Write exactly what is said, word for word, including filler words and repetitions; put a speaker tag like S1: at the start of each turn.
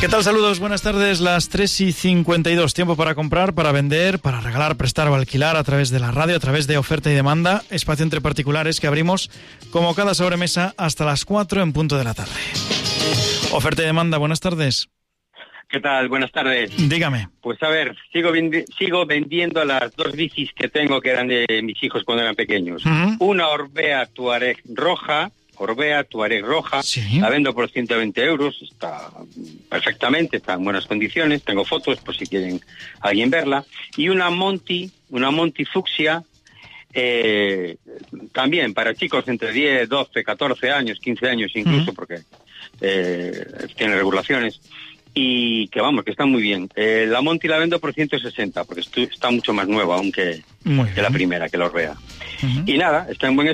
S1: ¿Qué tal? Saludos, buenas tardes, las tres y cincuenta y dos. Tiempo para comprar, para vender, para regalar, prestar o alquilar a través de la radio, a través de oferta y demanda. Espacio entre particulares que abrimos como cada sobremesa hasta las cuatro en punto de la tarde. Oferta y demanda, buenas tardes.
S2: ¿Qué tal? Buenas tardes.
S1: Dígame.
S2: Pues a ver, sigo, vendi- sigo vendiendo las dos bicis que tengo que eran de mis hijos cuando eran pequeños. Uh-huh. Una Orbea Tuareg roja, Orbea Tuareg roja,
S1: sí.
S2: La vendo por ciento veinte euros, está perfectamente, está en buenas condiciones, tengo fotos por si quieren alguien verla. Y una Monty, una Monty fucsia, eh, también para chicos entre diez, doce, catorce años, quince años incluso, uh-huh. porque eh, tiene regulaciones. Y que vamos, que está muy bien. Eh, la Monty la vendo por ciento sesenta, porque estu- está mucho más nueva aún que, que la primera, que la Orbea. Uh-huh. Y nada, está en buen